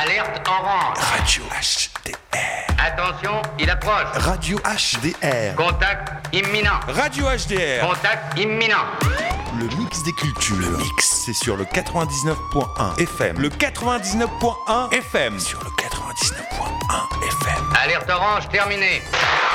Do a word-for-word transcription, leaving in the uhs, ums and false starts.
Alerte orange. Radio H D R. Attention, il approche. Radio H D R. Contact imminent. Radio H D R. Contact imminent. Le mix des cultures. Le mix, c'est sur le quatre-vingt-dix-neuf point un F M. Le quatre-vingt-dix-neuf point un F M. Sur le quatre-vingt-dix-neuf point un F M. Alerte orange terminée.